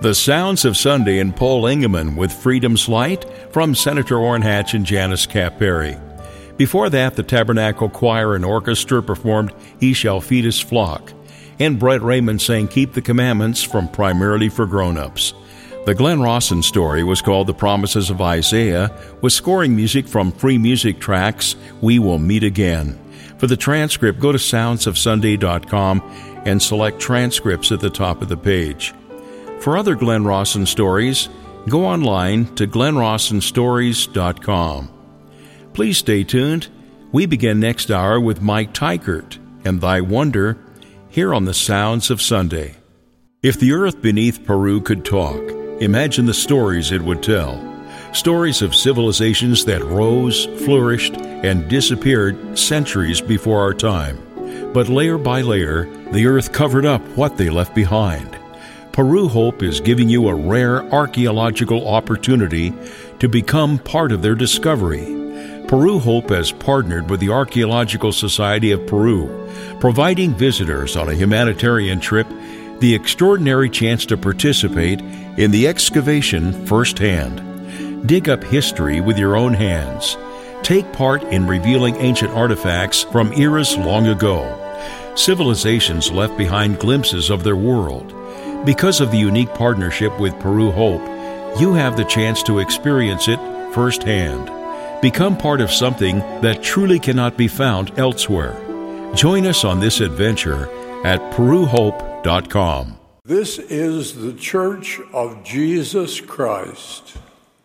The Sounds of Sunday and Paul Engelman with Freedom's Light from Senator Orrin Hatch and Janice Capperry. Before that, the Tabernacle Choir and Orchestra performed He Shall Feed His Flock, and Brett Raymond sang Keep the Commandments from Primarily for Grown-Ups. The Glenn Rawson story was called The Promises of Isaiah, with scoring music from Free Music Tracks, We Will Meet Again. For the transcript, go to soundsofsunday.com and select transcripts at the top of the page. For other Glenn Rawson stories, go online to glennrawsonstories.com. Please stay tuned. We begin next hour with Mike Tykert and Thy Wonder here on the Sounds of Sunday. If the earth beneath Peru could talk, imagine the stories it would tell. Stories of civilizations that rose, flourished, and disappeared centuries before our time. But layer by layer, the earth covered up what they left behind. Peru Hope is giving you a rare archaeological opportunity to become part of their discovery. Peru Hope has partnered with the Archaeological Society of Peru, providing visitors on a humanitarian trip the extraordinary chance to participate in the excavation firsthand. Dig up history with your own hands. Take part in revealing ancient artifacts from eras long ago. Civilizations left behind glimpses of their world. Because of the unique partnership with Peru Hope, you have the chance to experience it firsthand. Become part of something that truly cannot be found elsewhere. Join us on this adventure at peruhope.com. This is the Church of Jesus Christ,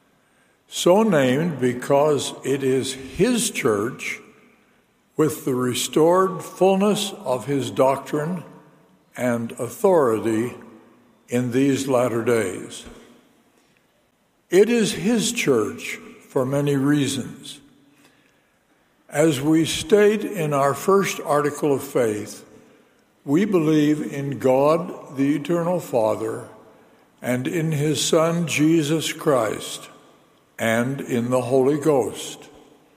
so named because it is His church with the restored fullness of His doctrine and authority in these latter days. It is His church for many reasons. As we state in our first article of faith, we believe in God, the Eternal Father, and in His Son, Jesus Christ, and in the Holy Ghost.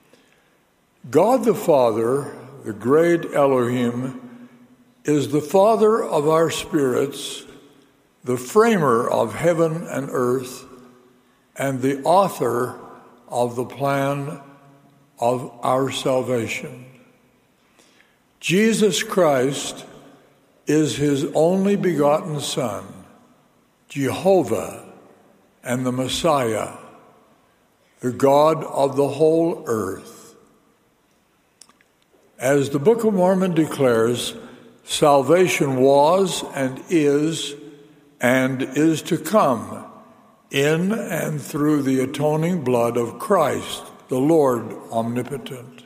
God the Father, the great Elohim, is the Father of our spirits, the framer of heaven and earth, and the author of the plan of our salvation. Jesus Christ is His only begotten Son, Jehovah and the Messiah, the God of the whole earth. As the Book of Mormon declares, salvation was and is to come in and through the atoning blood of Christ, the Lord omnipotent.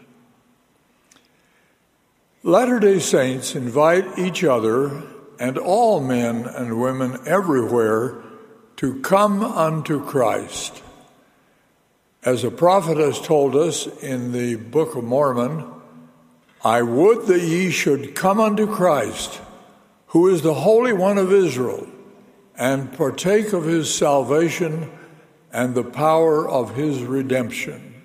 Latter-day Saints invite each other and all men and women everywhere to come unto Christ. As a prophet has told us in the Book of Mormon, I would that ye should come unto Christ, who is the Holy One of Israel, and partake of His salvation and the power of His redemption.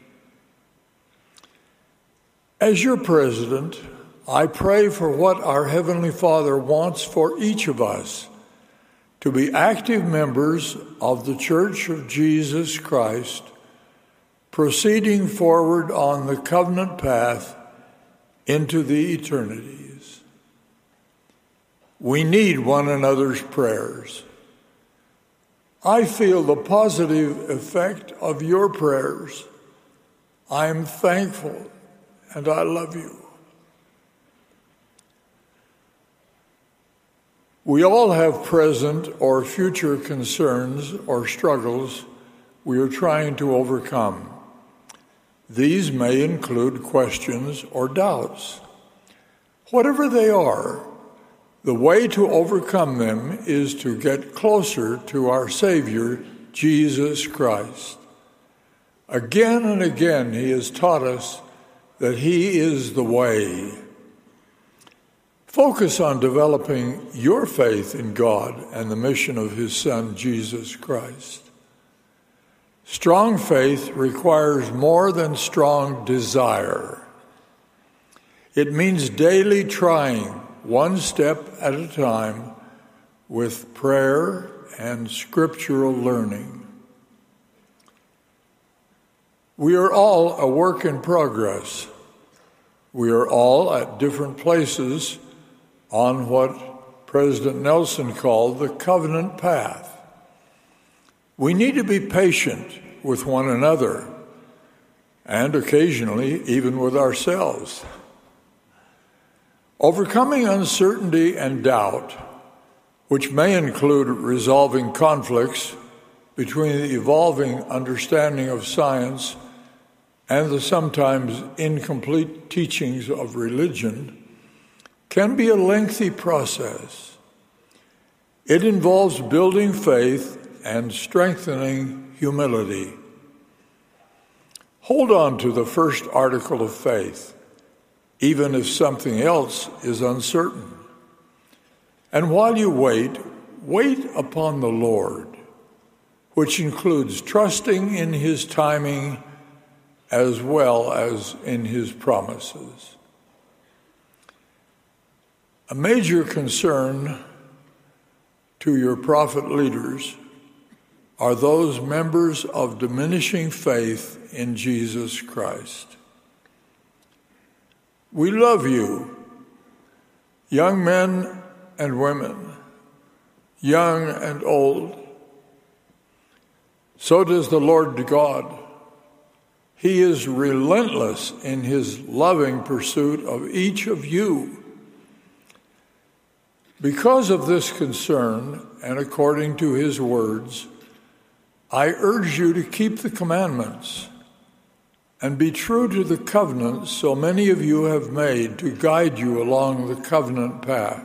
As your president, I pray for what our Heavenly Father wants for each of us, to be active members of the Church of Jesus Christ, proceeding forward on the covenant path into the eternities. We need one another's prayers. I feel the positive effect of your prayers. I am thankful and I love you. We all have present or future concerns or struggles we are trying to overcome. These may include questions or doubts. Whatever they are, the way to overcome them is to get closer to our Savior, Jesus Christ. Again and again, He has taught us that He is the way. Focus on developing your faith in God and the mission of His Son, Jesus Christ. Strong faith requires more than strong desire. It means daily trying, one step at a time, with prayer and scriptural learning. We are all a work in progress. We are all at different places on what President Nelson called the covenant path. We need to be patient with one another and occasionally even with ourselves. Overcoming uncertainty and doubt, which may include resolving conflicts between the evolving understanding of science and the sometimes incomplete teachings of religion, can be a lengthy process. It involves building faith and strengthening humility. Hold on to the first article of faith, even if something else is uncertain. And while you wait upon the Lord, which includes trusting in His timing as well as in His promises. A major concern to your prophet leaders are those members of diminishing faith in Jesus Christ. We love you, young men and women, young and old. So does the Lord God. He is relentless in His loving pursuit of each of you. Because of this concern, and according to His words, I urge you to keep the commandments and be true to the covenant so many of you have made to guide you along the covenant path.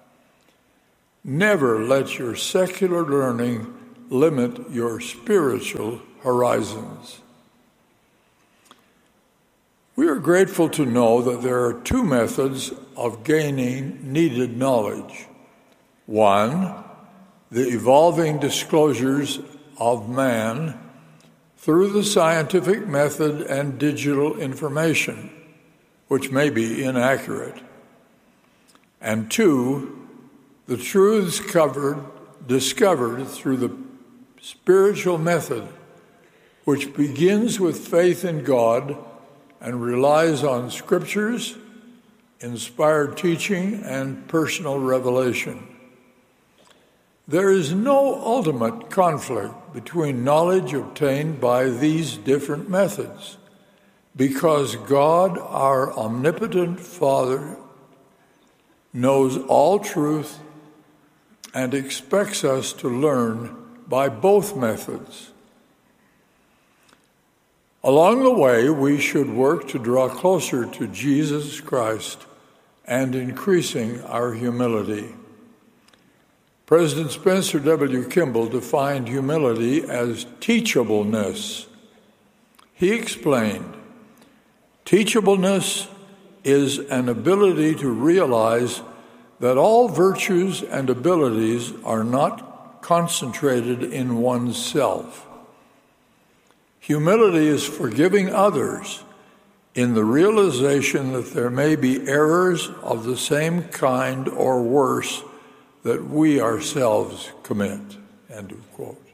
Never let your secular learning limit your spiritual horizons. We are grateful to know that there are two methods of gaining needed knowledge. One, the evolving disclosures of man through the scientific method and digital information, which may be inaccurate. And two, the truths discovered through the spiritual method, which begins with faith in God and relies on scriptures, inspired teaching, and personal revelation. There is no ultimate conflict between knowledge obtained by these different methods, because God, our omnipotent Father, knows all truth and expects us to learn by both methods. Along the way, we should work to draw closer to Jesus Christ and increasing our humility. President Spencer W. Kimball defined humility as teachableness. He explained, teachableness is an ability to realize that all virtues and abilities are not concentrated in oneself. Humility is forgiving others in the realization that there may be errors of the same kind or worse that we ourselves commit. End of quote.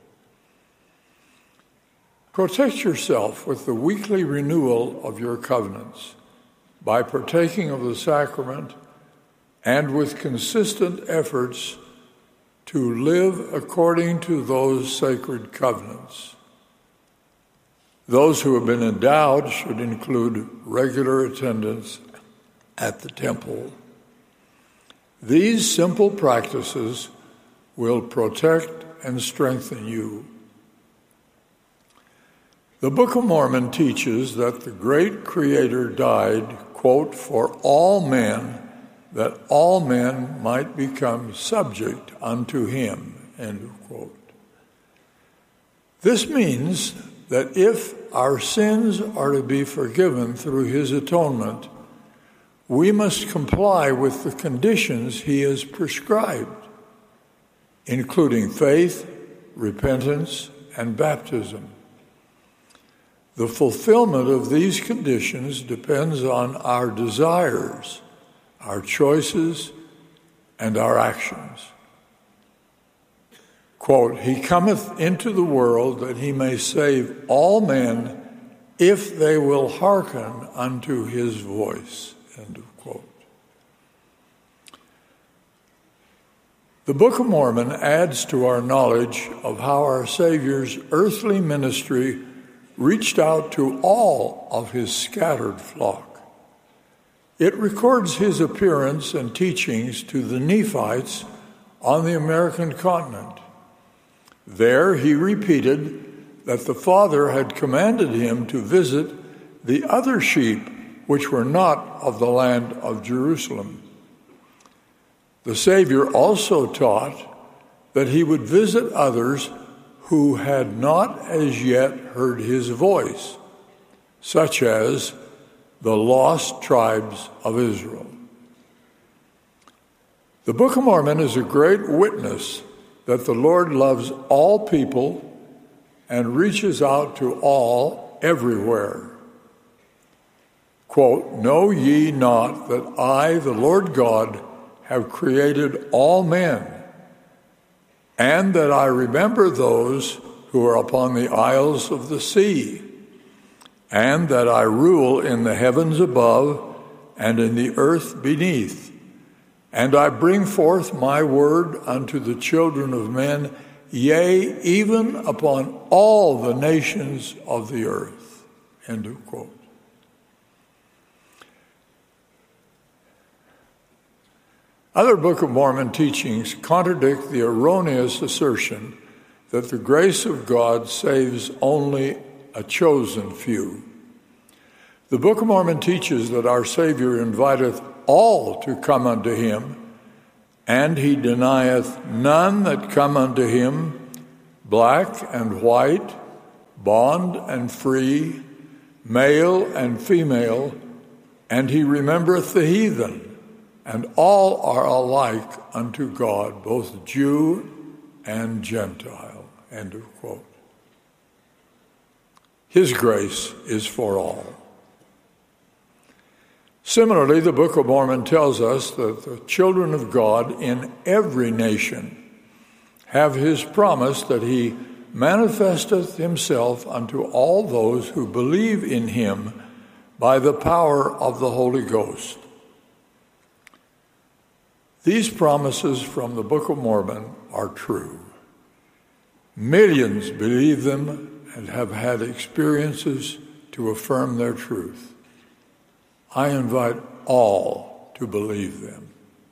Protect yourself with the weekly renewal of your covenants by partaking of the sacrament and with consistent efforts to live according to those sacred covenants. Those who have been endowed should include regular attendance at the temple. These simple practices will protect and strengthen you. The Book of Mormon teaches that the great Creator died, quote, for all men, that all men might become subject unto Him, end of quote. This means that if our sins are to be forgiven through His atonement, we must comply with the conditions He has prescribed, including faith, repentance, and baptism. The fulfillment of these conditions depends on our desires, our choices, and our actions. quote, "He cometh into the world that he may save all men if they will hearken unto his voice," end of quote. The Book of Mormon adds to our knowledge of how our Savior's earthly ministry reached out to all of his scattered flock. It records his appearance and teachings to the Nephites on the American continent. There he repeated that the Father had commanded him to visit the other sheep which were not of the land of Jerusalem. The Savior also taught that he would visit others who had not as yet heard his voice, such as the lost tribes of Israel. The Book of Mormon is a great witness that the Lord loves all people and reaches out to all everywhere. Quote, "Know ye not that I, the Lord God, have created all men, and that I remember those who are upon the isles of the sea, and that I rule in the heavens above and in the earth beneath, and I bring forth my word unto the children of men, yea, even upon all the nations of the earth," end of quote. Other Book of Mormon teachings contradict the erroneous assertion that the grace of God saves only a chosen few. The Book of Mormon teaches that our Savior inviteth all to come unto him, and he denieth none that come unto him, black and white, bond and free, male and female, and he remembereth the heathen, and all are alike unto God, both Jew and Gentile, end of quote. His grace is for all. Similarly, the Book of Mormon tells us that the children of God in every nation have his promise that he manifesteth himself unto all those who believe in him by the power of the Holy Ghost. These promises from the Book of Mormon are true. Millions believe them and have had experiences to affirm their truth. I invite all to believe them.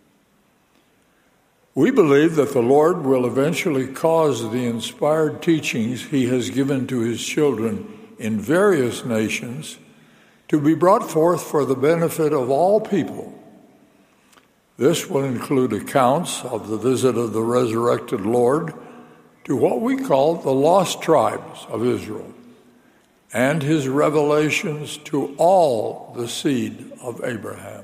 We believe that the Lord will eventually cause the inspired teachings he has given to his children in various nations to be brought forth for the benefit of all people. This will include accounts of the visit of the resurrected Lord to what we call the lost tribes of Israel, and his revelations to all the seed of Abraham.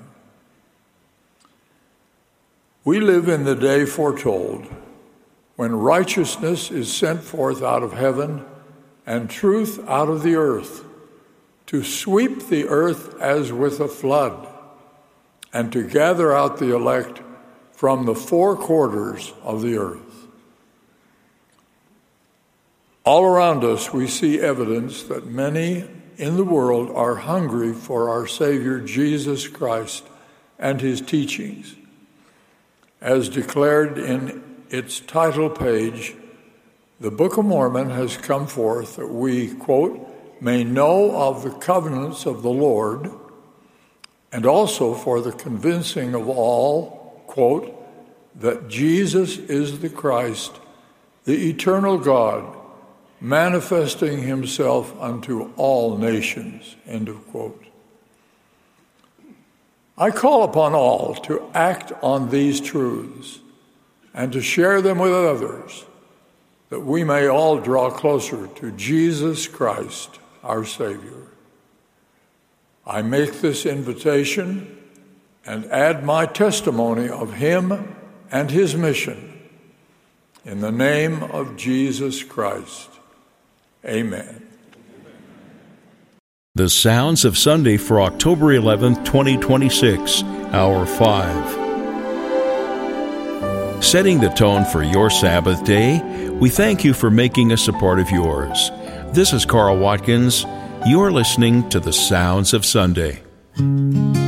We live in the day foretold, when righteousness is sent forth out of heaven and truth out of the earth, to sweep the earth as with a flood, and to gather out the elect from the four quarters of the earth. All around us we see evidence that many in the world are hungry for our Savior Jesus Christ and his teachings. As declared in its title page, the Book of Mormon has come forth that we, quote, "may know of the covenants of the Lord, and also for the convincing of all," quote, "that Jesus is the Christ, the eternal God, manifesting himself unto all nations," end of quote. I call upon all to act on these truths and to share them with others, that we may all draw closer to Jesus Christ, our Savior. I make this invitation and add my testimony of him and his mission. In the name of Jesus Christ, amen. The Sounds of Sunday for October 11th, 2026, Hour 5. setting the tone for your Sabbath day. We thank you for making us a part of yours. This is Carl Watkins. You're listening to the Sounds of Sunday.